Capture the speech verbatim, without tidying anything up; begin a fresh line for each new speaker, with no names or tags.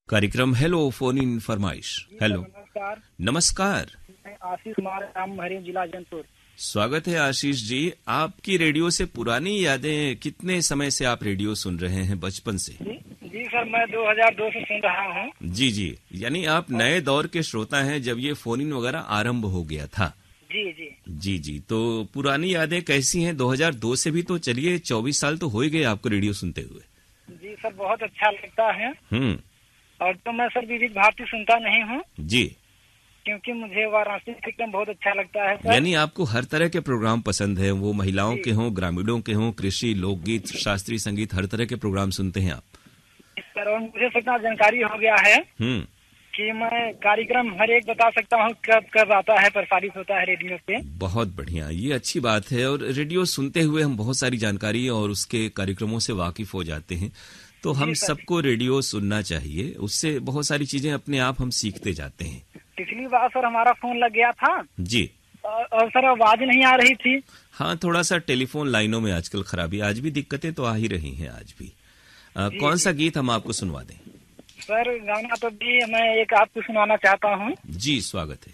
कार्यक्रम hello phone in फरमाइश। Hello,
नमस्कार।
नमस्कार।
मैं आशीष कुमार, राम हरी, जिला जौनपुर।
स्वागत है आशीष जी। आपकी रेडियो से पुरानी यादें, कितने समय से आप रेडियो सुन रहे हैं? बचपन से?
जी, जी सर, मैं दो हज़ार दो से सुन रहा हूँ।
जी जी, यानी आप नए दौर के श्रोता हैं, जब ये फोन इन वगैरह आरंभ हो गया था।
जी जी
जी जी, तो पुरानी यादें कैसी हैं? दो हज़ार दो से भी तो चलिए चौबीस साल तो हो ही गए आपको रेडियो सुनते हुए।
जी सर, बहुत अच्छा लगता है।
हम्म।
और तो मैं सर विविध भारती सुनता नहीं हूँ,
जी,
क्योंकि मुझे वाराणसी कार्यक्रम बहुत अच्छा लगता है सर।
यानी आपको हर तरह के प्रोग्राम पसंद है, वो महिलाओं के हों, ग्रामीणों के हों, कृषि, लोकगीत, शास्त्रीय संगीत, हर तरह के प्रोग्राम सुनते हैं आप।
सर, और मुझे इतना जानकारी हो गया है
हम्म।
कि मैं कार्यक्रम हर एक बता सकता हूँ कब कब आता है, प्रसारित होता है रेडियो पे।
बहुत बढ़िया, ये अच्छी बात है। और रेडियो सुनते हुए हम बहुत सारी जानकारी और उसके कार्यक्रमों से वाकिफ हो जाते हैं। तो हम सबको रेडियो सुनना चाहिए, उससे बहुत सारी चीजें अपने आप हम सीखते जाते हैं।
पिछली बार सर हमारा फोन लग गया था
जी,
और, और सर आवाज नहीं आ रही थी।
हाँ, थोड़ा सा टेलीफोन लाइनों में आजकल खराबी, आज भी दिक्कतें तो आ ही रही हैं आज भी। आ, कौन सा गीत हम आपको सुनवा दें?
सर गाना तो भी मैं एक आपको सुनाना चाहता हूँ।
जी, स्वागत है।